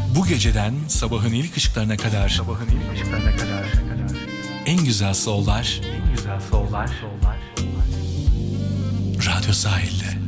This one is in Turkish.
Bu geceden sabahın ilk ışıklarına kadar en güzel soul'lar Radyo Sahil'de.